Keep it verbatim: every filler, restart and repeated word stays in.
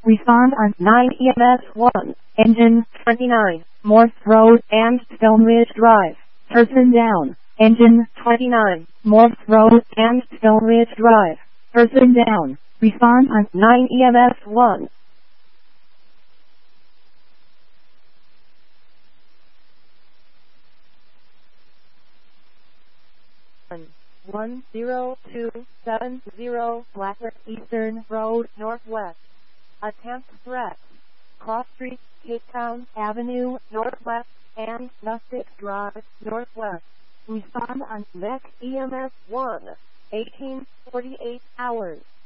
Respond on nine E M S one. Engine twenty-nine. Morse Road and Stone Ridge Drive. Person down. Engine twenty-nine. Morse Road and Stone Ridge Drive. Person down. Respond on nine E M S one. one zero two seven zero Blackbird Eastern Road Northwest. Attempt threat. Cross Street, Cape Town Avenue Northwest and Rustic Drive Northwest. Respond on M E C E M S one. eighteen forty-eight hours.